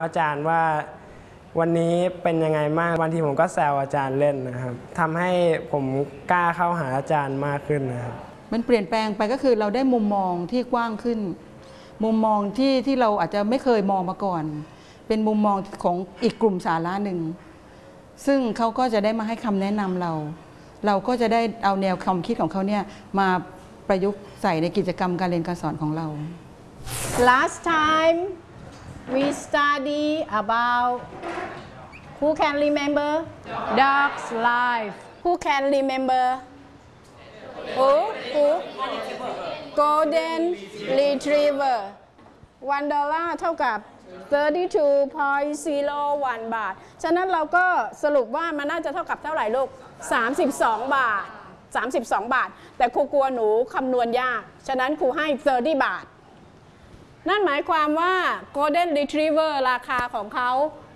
อาจารย์ว่าวันนี้เป็นยังไงบ้างบางทีผมก็แซวอาจารย์เล่นนะครับทำให้ผมกล้าเข้าหาอาจารย์มากขึ้นนะครับมันเปลี่ยนแปลงไปก็คือเราได้มุมมองที่กว้างขึ้นมุมมองที่เราอาจจะไม่เคยมองมาก่อนเป็นมุมมองของอีกกลุ่มสาระหนึ่งซึ่งเขาก็จะได้มาให้คำแนะนำเราก็จะได้เอาแนวความคิดของเขาเนี่ยมาประยุกต์ใส่ในกิจกรรมการเรียนการสอนของเรา Last time we study about who can remember dog's life. Who can remember? Who? Golden Retriever. $1 เท่ากับ 32.01 บาทฉะนั้นเราก็สรุปว่ามันน่าจะเท่ากับเท่าไหร่ลูก32 บาท32 บาทแต่ครูกลัวหนูคำนวณยากฉะนั้นครูให้30 บาทนั่นหมายความว่า Golden Retriever ราคาของเขา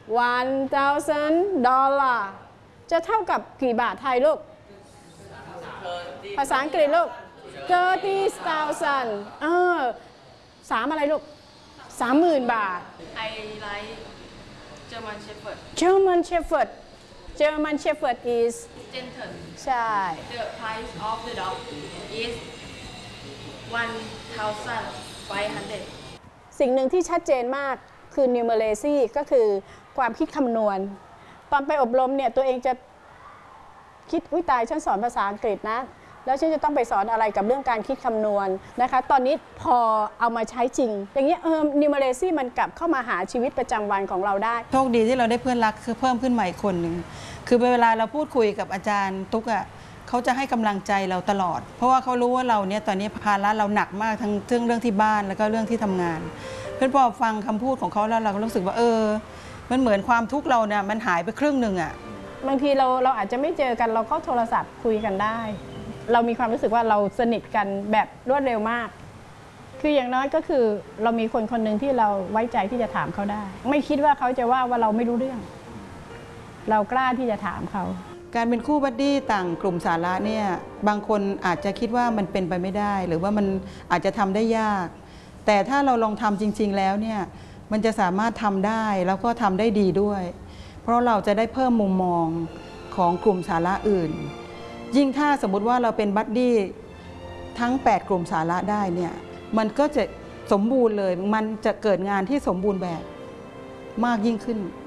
$1,000 จะเท่ากับกี่บาทไทยลูกภาษาอังกฤษลูก30,0003อะไรลูก30,000 บาท I like German Shepherd. German Shepherd is Gentle. ใช่ The price of the dog is 1,500. สิ่งหนึ่งที่ชัดเจนมากคือ numeracy ก็คือความคิดคำนวณตอนไปอบรมเนี่ยตัวเองจะคิดอุ้ยตายฉันสอนภาษาอังกฤษนะแล้วฉันจะต้องไปสอนอะไรกับเรื่องการคิดคำนวณนะคะตอนนี้พอเอามาใช้จริงอย่างเงี้ยnumeracy มันกลับเข้ามาหาชีวิตประจำวันของเราได้โชคดีที่เราได้เพื่อนรักคือเพิ่มขึ้นใหม่คนหนึ่งคือเวลาเราพูดคุยกับอาจารย์ตุ๊กเขาจะให้กำลังใจเราตลอดเพราะว่าเขารู้ว่าเราเนี่ยตอนนี้ภาระเราหนักมากทั้งเรื่องที่บ้านแล้วก็เรื่องที่ทำงานเพื่อนพอฟังคำพูดของเขาแล้วเราก็รู้สึกว่ามันเหมือนความทุกข์เราเนี่ยมันหายไปครึ่งหนึ่งบางทีเราอาจจะไม่เจอกันเราก็โทรศัพท์คุยกันได้เรามีความรู้สึกว่าเราสนิทกันแบบรวดเร็วมากคืออย่างน้อยก็คือเรามีคนคนหนึ่งที่เราไว้ใจที่จะถามเขาได้ไม่คิดว่าเขาจะว่าเราไม่รู้เรื่องเรากล้าที่จะถามเขาการเป็นคู่บัดดี้ต่างกลุ่มสาระเนี่ยบางคนอาจจะคิดว่ามันเป็นไปไม่ได้หรือว่ามันอาจจะทำได้ยากแต่ถ้าเราลองทำจริงๆแล้วเนี่ยมันจะสามารถทำได้แล้วก็ทำได้ดีด้วยเพราะเราจะได้เพิ่มมุมมองของกลุ่มสาระอื่นยิ่งถ้าสมมุติว่าเราเป็นบัดดี้ทั้ง8กลุ่มสาระได้เนี่ยมันก็จะสมบูรณ์เลยมันจะเกิดงานที่สมบูรณ์แบบมากยิ่งขึ้น